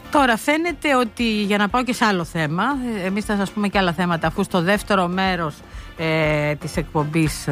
Τώρα φαίνεται ότι, για να πάω και σε άλλο θέμα, εμείς θα σας πούμε και άλλα θέματα, αφού στο δεύτερο μέρος της εκπομπής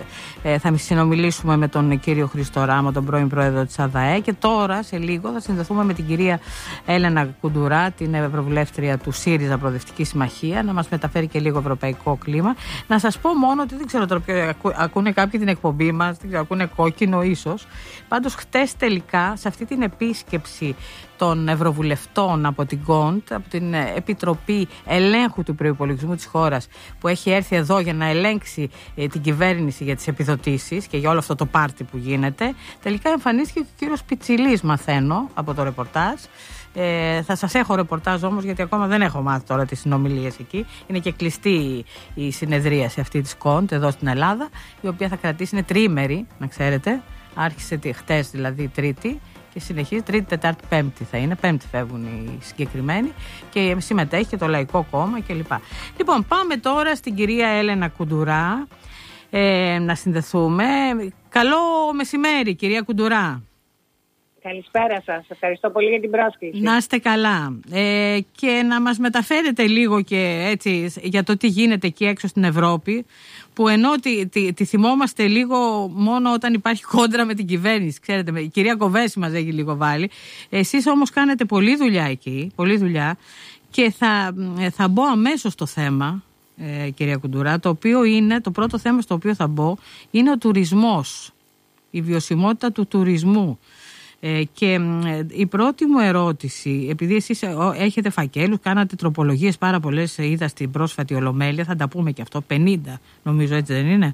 θα συνομιλήσουμε με τον κύριο Χρήστο Ράμα, τον πρώην πρόεδρο της ΑΔΑΕ, και τώρα σε λίγο θα συνδεθούμε με την κυρία Έλενα Κουντουρά, την ευρωβουλεύτρια του ΣΥΡΙΖΑ Προοδευτική Συμμαχία, να μας μεταφέρει και λίγο ευρωπαϊκό κλίμα. Να σας πω μόνο ότι δεν ξέρω τώρα ποιο ακούνε κάποιοι την εκπομπή μας, δεν ξέρω, ακούνε κόκκινο ίσως. Πάντως χτες τελικά σε αυτή την επίσκεψη των ευρωβουλευτών από την ΚΟΝΤ, από την Επιτροπή Ελέγχου του Προϋπολογισμού της χώρας, που έχει έρθει εδώ για να ελέγξει την κυβέρνηση για τις επιδοτήσεις και για όλο αυτό το πάρτι που γίνεται, τελικά εμφανίστηκε και ο κύριος Πιτσιλής, μαθαίνω από το ρεπορτάζ. Θα σας έχω ρεπορτάζ όμως, γιατί ακόμα δεν έχω μάθει τώρα τις συνομιλίες εκεί. Είναι και κλειστή η συνεδρίαση αυτή της ΚΟΝΤ εδώ στην Ελλάδα, η οποία θα κρατήσει, είναι τριήμερη, να ξέρετε. Άρχισε χτες δηλαδή Τρίτη και συνεχίζει Τρίτη, Τετάρτη, Πέμπτη θα είναι. Πέμπτη φεύγουν οι συγκεκριμένοι και συμμετέχει και το Λαϊκό Κόμμα κλπ. Λοιπόν, πάμε τώρα στην κυρία Έλενα Κουντουρά να συνδεθούμε. Καλό μεσημέρι, κυρία Κουντουρά. Καλησπέρα σας. Ευχαριστώ πολύ για την πρόσκληση. Να είστε καλά. Και να μας μεταφέρετε λίγο και έτσι για το τι γίνεται εκεί έξω στην Ευρώπη, που ενώ τη θυμόμαστε λίγο μόνο όταν υπάρχει κόντρα με την κυβέρνηση. Ξέρετε, η κυρία Κοβέση μας έχει λίγο βάλει. Εσείς όμως κάνετε πολλή δουλειά εκεί, πολλή δουλειά, και θα μπω αμέσως στο θέμα, κυρία Κουντουρά, το οποίο είναι, το πρώτο θέμα στο οποίο θα μπω, είναι ο τουρισμός, η βιωσιμότητα του τουρισμού. Και η πρώτη μου ερώτηση, επειδή εσείς έχετε φακέλους, κάνατε τροπολογίες πάρα πολλές, είδα στην πρόσφατη Ολομέλεια, θα τα πούμε και αυτό, 50 νομίζω, έτσι δεν είναι,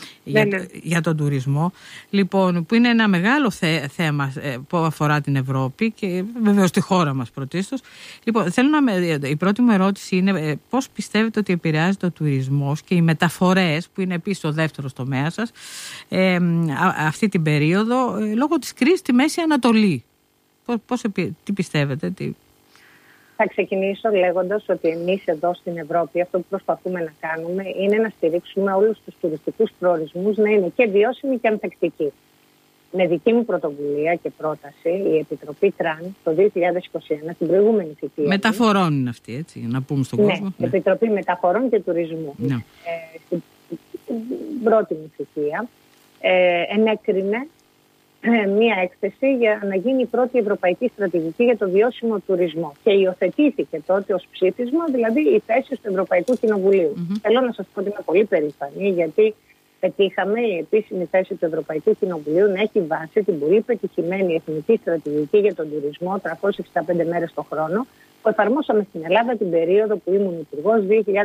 για τον τουρισμό, λοιπόν, που είναι ένα μεγάλο θέμα που αφορά την Ευρώπη και βεβαίως τη χώρα μας πρωτίστως. Λοιπόν, η πρώτη μου ερώτηση είναι πώς πιστεύετε ότι επηρεάζεται ο τουρισμός και οι μεταφορές, που είναι επίσης ο δεύτερος τομέας σας, αυτή την περίοδο, λόγω της κρίσης στη Μέση Ανατολή. Τι πιστεύετε, Θα ξεκινήσω λέγοντας ότι εμείς εδώ στην Ευρώπη αυτό που προσπαθούμε να κάνουμε είναι να στηρίξουμε όλους τους τουριστικούς προορισμούς να είναι και βιώσιμοι και ανθεκτικοί. Με δική μου πρωτοβουλία και πρόταση, η Επιτροπή Τραν το 2021, την προηγούμενη θητεία. Μεταφορών είναι αυτή, έτσι, να πούμε στον κόσμο. Ναι, Επιτροπή Μεταφορών και Τουρισμού. Ναι. Στην πρώτη μου θητεία ενέκρινε μία έκθεση για να γίνει η πρώτη ευρωπαϊκή στρατηγική για το βιώσιμο τουρισμό. Και υιοθετήθηκε τότε ως ψήφισμα, δηλαδή η θέση του Ευρωπαϊκού Κοινοβουλίου. Θέλω να σας πω ότι είμαι πολύ περήφανη, γιατί πετύχαμε η επίσημη θέση του Ευρωπαϊκού Κοινοβουλίου να έχει βάση την πολύ πετυχημένη εθνική στρατηγική για τον τουρισμό, 365 μέρες το χρόνο, που εφαρμόσαμε στην Ελλάδα την περίοδο που ήμουν υπουργός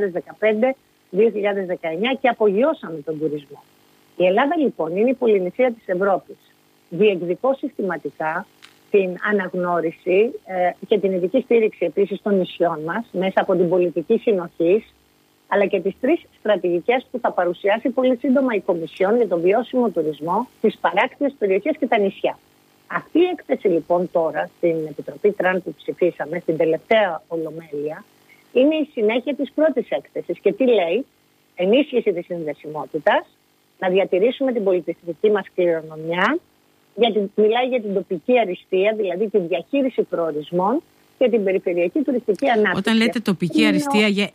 2015-2019 και απογειώσαμε τον τουρισμό. Η Ελλάδα λοιπόν είναι η πολυνησία της Ευρώπης. Διεκδικώ συστηματικά την αναγνώριση και την ειδική στήριξη επίσης των νησιών μας μέσα από την πολιτική συνοχής, αλλά και τις 3 στρατηγικές που θα παρουσιάσει πολύ σύντομα η Κομισιόν για τον βιώσιμο τουρισμό, τις παράκτιες περιοχές και τα νησιά. Αυτή η έκθεση λοιπόν τώρα στην Επιτροπή Τραν που ψηφίσαμε στην τελευταία Ολομέλεια είναι η συνέχεια της πρώτης έκθεσης και τι λέει? Ενίσχυση της συνδεσιμότητας, να διατηρήσουμε την πολιτιστική μας κληρονομιά, μιλάει για την τοπική αριστεία, δηλαδή τη διαχείριση προορισμών και την περιφερειακή τουριστική ανάπτυξη. Όταν λέτε τοπική αριστεία,